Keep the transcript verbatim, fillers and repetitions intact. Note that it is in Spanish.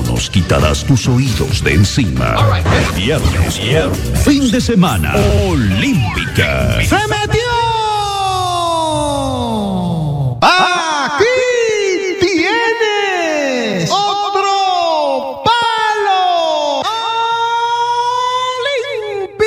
nos quitarás tus oídos de encima. Viernes, viernes, fin de semana, Olímpica. ¡Se metió!